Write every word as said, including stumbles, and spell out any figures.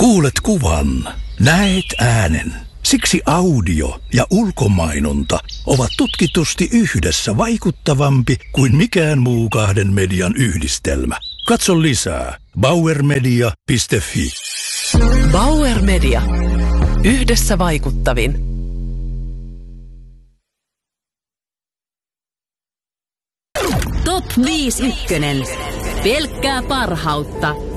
Kuulet kuvan, näet äänen. Siksi audio ja ulkomainonta ovat tutkitusti yhdessä vaikuttavampi kuin mikään muu kahden median yhdistelmä. Katso lisää bauer media piste fi. Bauer Media. Yhdessä vaikuttavin. Top viisi ykkönen. Pelkkää parhautta.